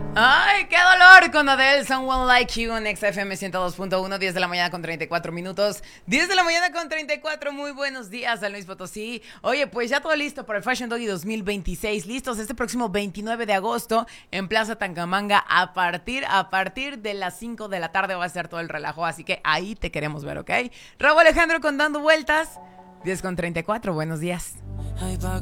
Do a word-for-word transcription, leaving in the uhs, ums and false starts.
Ay, qué dolor con Adele, Someone Like You en X F M ciento dos punto uno, diez de la mañana con treinta y cuatro minutos. diez de la mañana con treinta y cuatro, muy buenos días, San Luis Potosí. Oye, pues ya todo listo para el Fashion Doggy dos mil veintiséis. Listos este próximo veintinueve de agosto en Plaza Tangamanga a partir, a partir de las cinco de la tarde va a ser todo el relajo, así que ahí te queremos ver, ¿ok? Raúl Alejandro con Dando Vueltas, diez con treinta y cuatro, buenos días.